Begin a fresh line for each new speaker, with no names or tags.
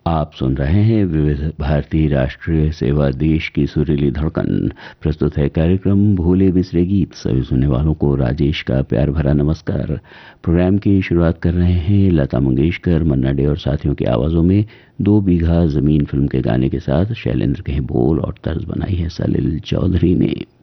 आप सुन रहे हैं विविध भारती राष्ट्रीय सेवा, देश की सुरीली धड़कन। प्रस्तुत है कार्यक्रम भूले बिसरे गीत। सभी सुनने वालों को राजेश का प्यार भरा नमस्कार। प्रोग्राम की शुरुआत कर रहे हैं लता मंगेशकर, मन्ना डे और साथियों की आवाज़ों में 2 बीघा जमीन फिल्म के गाने के साथ। शैलेंद्र के बोल और तर्ज बनाई है सलील चौधरी ने।